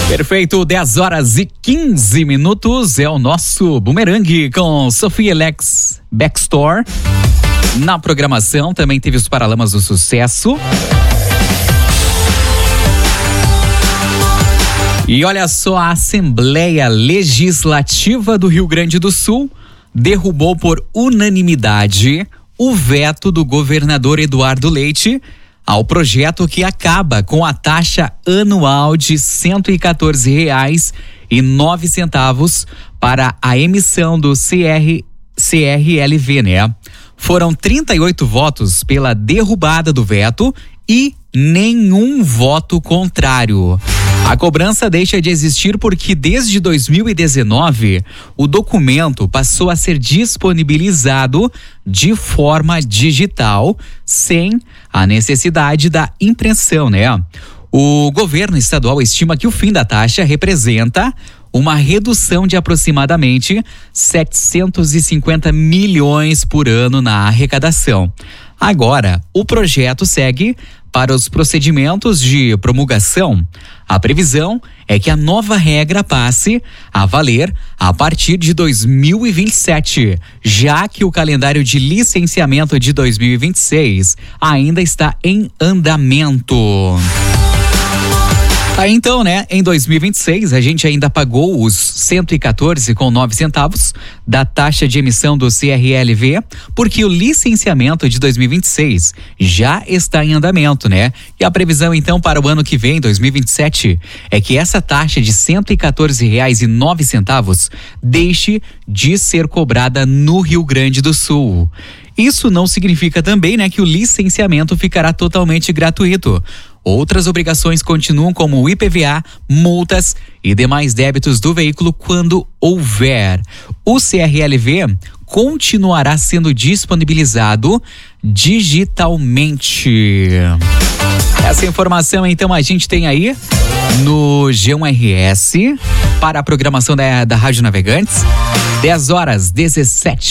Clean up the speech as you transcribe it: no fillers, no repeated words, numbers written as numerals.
Perfeito, 10h15 é o nosso Boomerang com Sofia Alex Backstore. Na programação também teve os Paralamas do Sucesso. E olha só, a Assembleia Legislativa do Rio Grande do Sul derrubou por unanimidade o veto do governador Eduardo Leite ao projeto que acaba com a taxa anual de R$ 114,09 para a emissão do CRLV, né? Foram 38 votos pela derrubada do veto e nenhum voto contrário. A cobrança deixa de existir porque desde 2019 o documento passou a ser disponibilizado de forma digital, sem a necessidade da impressão, né? O governo estadual estima que o fim da taxa representa uma redução de aproximadamente 750 milhões por ano na arrecadação. Agora, o projeto segue para os procedimentos de promulgação. A previsão é que a nova regra passe a valer a partir de 2027, já que o calendário de licenciamento de 2026 ainda está em andamento. Então, né, em 2026 a gente ainda pagou os R$ 114,09 da taxa de emissão do CRLV, porque o licenciamento de 2026 já está em andamento, né? E a previsão então para o ano que vem, 2027, é que essa taxa de R$ 114,09 deixe de ser cobrada no Rio Grande do Sul. Isso não significa também, né, que o licenciamento ficará totalmente gratuito. Outras obrigações continuam, como o IPVA, multas e demais débitos do veículo quando houver. O CRLV continuará sendo disponibilizado digitalmente. Essa informação, então, a gente tem aí no G1RS para a programação da Rádio Navegantes, 10h17.